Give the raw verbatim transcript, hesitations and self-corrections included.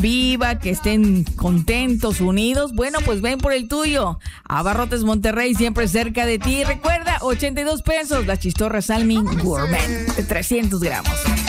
viva, que estén contentos, unidos. Bueno, pues ven por el tuyo. Abarrotes Monterrey, siempre cerca de ti. Recuerda, ochenta y dos pesos la chistorra Salmi Gourmet de trescientos gramos.